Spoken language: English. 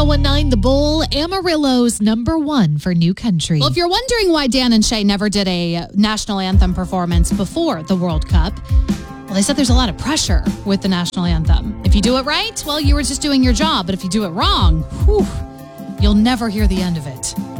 1019 The Bull, Amarillo's number one for new country. Well, if you're wondering why Dan and Shay never did a national anthem performance before the World Cup, well, they said there's a lot of pressure with the national anthem. If you do it right, well, you were just doing your job. But if you do it wrong, you'll never hear the end of it.